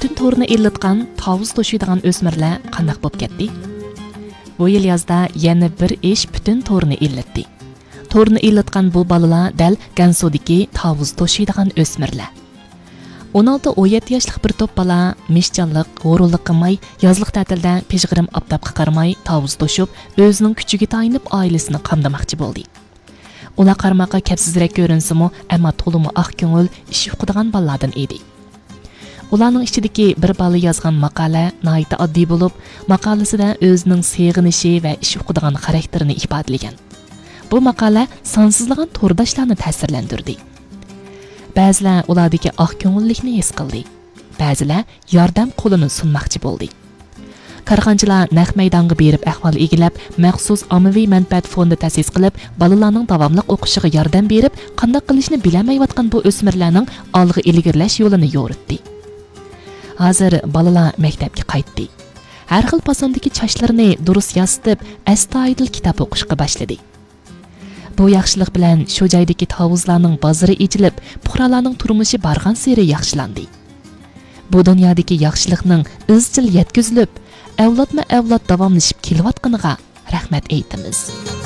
bütün torni illatgan tavuz to'shiydigan o'smirlar qandaq bo'lib ketdi? Bu yil yozda yana bir ish bütün torni illatdi. Torni illatgan bu balalar dal Gansudagi tavuz to'shiydigan o'smirlar. 16-17 yoshlik bir to'p bala mishchanlik, g'ururlik qilmay, yozliq ta'tilda peshg'irim oftobga qaramay tavuz to'shib, o'zining kuchiga tayinib oilasini qamdamoqchi bo'ldi. Ular qarmoqqa kapsizroq ko'rinsimi, ammo to'limi oq ko'ngil, ish o'qidigan balalardan edi. Ularning ichidagi bir bala yozgan maqola nihoyat oddiy bo'lib, maqolasida o'zining seg'inishi va ish o'qidigan xarakterini ifodalagan. Bu maqola sonsizlagan to'rdoshlarni ta'sirlantirdi. Ba'zilar ulardagi oq ko'ngillikni his qildi. Ba'zilar yordam qo'lini sunmoqchi bo'ldi. Karxanchilar naq maydonga berib ahvol egilib, maxsus ommaviy manfaat fondi ta'sis qilib, balalarning davomli o'qishiga yordam berib, qanday qilishni bilmayotgan bu o'smirlarning olg'a ilgirlash yo'lini yo'ritdi. Hozir balalar maktabga qaytdi. Har xil fasondagi chashlarini durust yozib, astoydil kitob o'qishga boshladi. Bu yaxshilik bilan shu joydagi tavuzlarning bozori echilib, fuqarolarning turmushi bargan sari yaxshilandi. Bu dunyodagi yaxshilikning izchil yetkazilib, avlodma avlod davomlashib kelayotganiga rahmat aytamiz.